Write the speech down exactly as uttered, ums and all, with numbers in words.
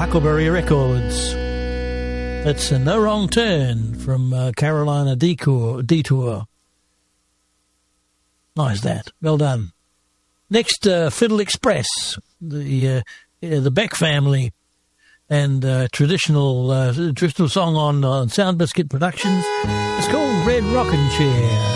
Huckleberry Records. That's a No Wrong Turn from uh, Carolina Detour. Detour. Nice that. Well done. Next, uh, Fiddle Express, the uh, the Beck family, and uh, traditional uh, traditional song on, on Sound Biscuit Productions. It's called Red Rockin' Chair.